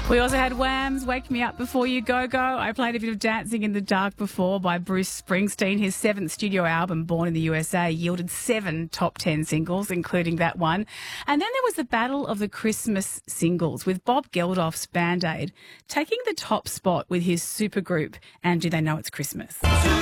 We also had Wham's Wake Me Up Before You Go Go. I played a bit of Dancing in the Dark before by Bruce Springsteen. His 7th studio album, Born in the USA, yielded 7 top 10 singles, including that one. And then there was the Battle of the Christmas Singles with Bob Geldof's Band Aid taking the top spot with his supergroup, And Do They Know It's Christmas?